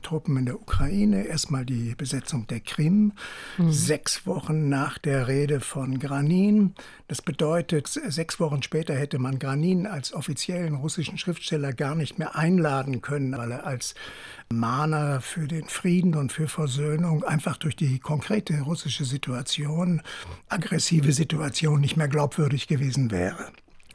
Truppen in der Ukraine, erstmal die Besetzung der Krim, 6 Wochen nach der Rede von Granin. Das bedeutet, 6 Wochen später hätte man Granin als offiziellen russischen Schriftsteller gar nicht mehr einladen können, weil er als Mahner für den Frieden und für Versöhnung einfach durch die konkrete russische Situation, aggressive Situation, nicht mehr glaubwürdig gewesen wäre.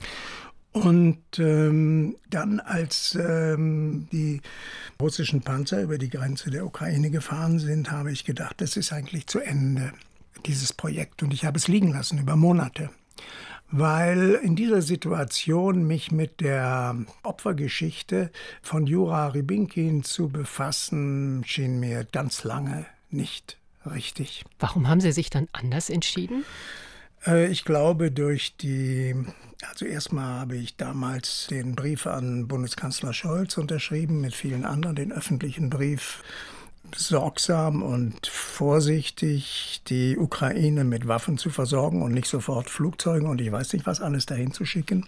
Und dann, als die russischen Panzer über die Grenze der Ukraine gefahren sind, habe ich gedacht, das ist eigentlich zu Ende, dieses Projekt. Und ich habe es liegen lassen über Monate, weil in dieser Situation mich mit der Opfergeschichte von Jura Rybinkin zu befassen, schien mir ganz lange nicht richtig. Warum haben Sie sich dann anders entschieden? Ich glaube, also erstmal habe ich damals den Brief an Bundeskanzler Scholz unterschrieben, mit vielen anderen, den öffentlichen Brief, sorgsam und vorsichtig die Ukraine mit Waffen zu versorgen und nicht sofort Flugzeugen und ich weiß nicht was alles dahin zu schicken.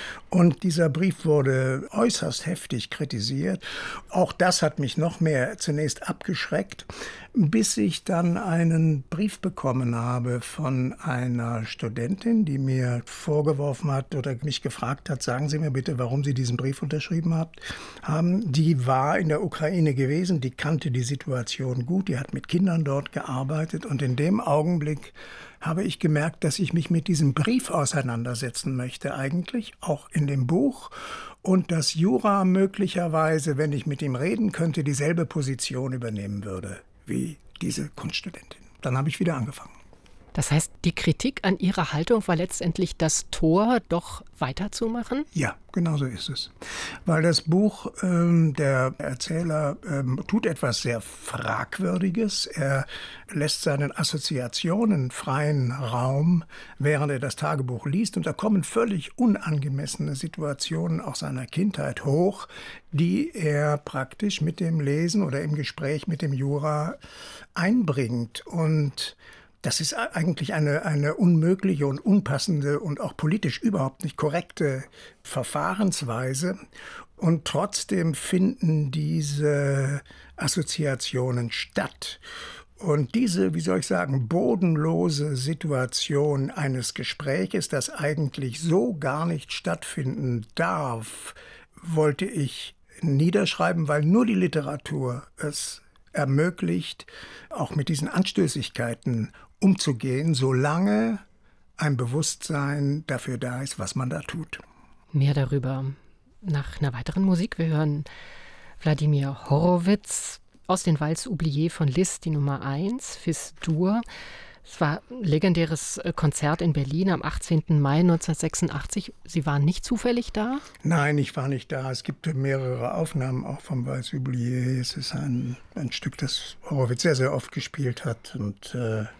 Und dieser Brief wurde äußerst heftig kritisiert. Auch das hat mich noch mehr zunächst abgeschreckt, bis ich dann einen Brief bekommen habe von einer Studentin, die mir vorgeworfen hat oder mich gefragt hat, sagen Sie mir bitte, warum Sie diesen Brief unterschrieben haben. Die war in der Ukraine gewesen, die kannte die Situation gut, die hat mit Kindern dort gearbeitet und in dem Augenblick habe ich gemerkt, dass ich mich mit diesem Brief auseinandersetzen möchte eigentlich, auch in dem Buch. Und dass Jura möglicherweise, wenn ich mit ihm reden könnte, dieselbe Position übernehmen würde wie diese Kunststudentin. Dann habe ich wieder angefangen. Das heißt, die Kritik an Ihrer Haltung war letztendlich das Tor, doch weiterzumachen? Ja, genau so ist es. Weil das Buch, der Erzähler tut etwas sehr Fragwürdiges. Er lässt seinen Assoziationen freien Raum, während er das Tagebuch liest. Und da kommen völlig unangemessene Situationen aus seiner Kindheit hoch, die er praktisch mit dem Lesen oder im Gespräch mit dem Jura einbringt. Und das ist eigentlich eine unmögliche und unpassende und auch politisch überhaupt nicht korrekte Verfahrensweise. Und trotzdem finden diese Assoziationen statt. Und diese, wie soll ich sagen, bodenlose Situation eines Gespräches, das eigentlich so gar nicht stattfinden darf, wollte ich niederschreiben, weil nur die Literatur es ermöglicht, auch mit diesen Anstößigkeiten umzugehen, solange ein Bewusstsein dafür da ist, was man da tut. Mehr darüber nach einer weiteren Musik. Wir hören Wladimir Horowitz aus den Vals oubliés von Liszt, die Nummer 1, Fis-Dur. Es war ein legendäres Konzert in Berlin am 18. Mai 1986. Sie waren nicht zufällig da? Nein, ich war nicht da. Es gibt mehrere Aufnahmen auch vom Vals oubliés. Es ist ein Stück, das Horowitz sehr, sehr oft gespielt hat. Und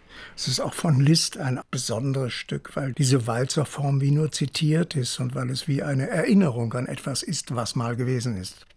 es ist auch von Liszt ein besonderes Stück, weil diese Walzerform wie nur zitiert ist und weil es wie eine Erinnerung an etwas ist, was mal gewesen ist.